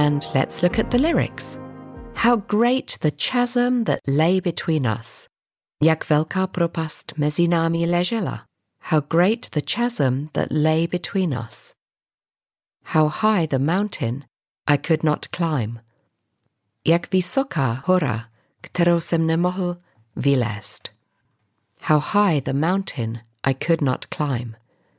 And let's look at the lyrics. How great the chasm that lay between us. Jak velká propast mezi námi ležela. How great the chasm that lay between us. How high the mountain I could not climb. Jak vysoká hora, kterou jsem nemohl vylézt. How high the mountain I could not climb.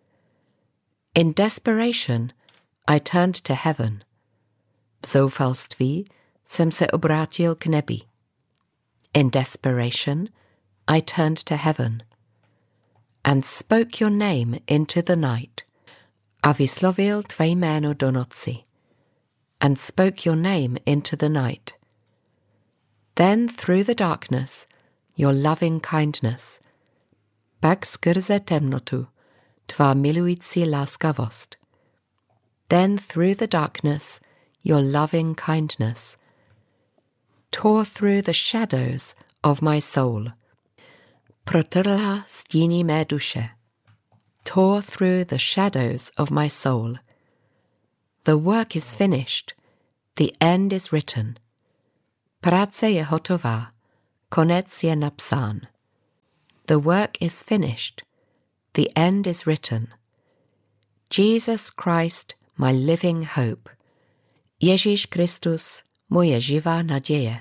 In desperation, I turned to heaven. V zoufalství jsem se obrátil k nebi. In desperation, I turned to heaven and spoke your name into the night. A vyslovil tvé jméno do noci. And spoke your name into the night. Then through the darkness, your loving kindness. Pak skrze temnotu, tvá milující láskavost. Then through the darkness, your loving kindness. Tore through the shadows of my soul. Protrhla stíny mé duše. Tore through the shadows of my soul. The work is finished, the end is written. Práce je hotová, konec je napsán. The work is finished, the end is written. Jesus Christ, my living hope. Ježíš Kristus, moje živá naděje.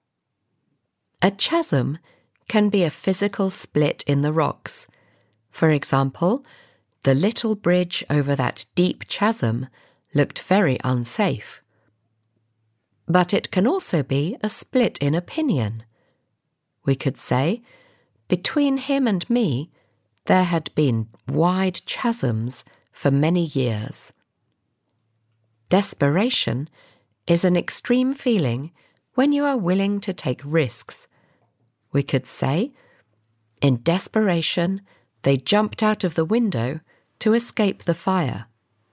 A chasm can be a physical split in the rocks. For example, the little bridge over that deep chasm looked very unsafe. But it can also be a split in opinion. We could say, between him and me, there had been wide chasms for many years. Desperation is an extreme feeling when you are willing to take risks. We could say, in desperation, they jumped out of the window to escape the fire.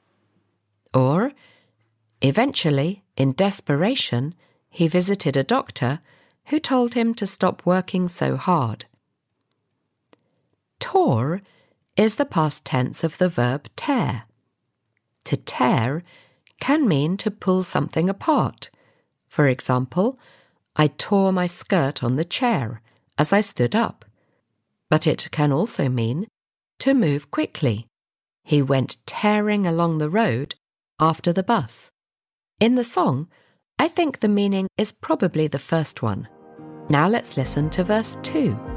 Or, eventually, in desperation, he visited a doctor who told him to stop working so hard. Tore is the past tense of the verb tear. To tear can mean to pull something apart. For example, I tore my skirt on the chair as I stood up. But it can also mean to move quickly. He went tearing along the road after the bus. In the song, I think the meaning is probably the first one. Now let's listen to verse 2.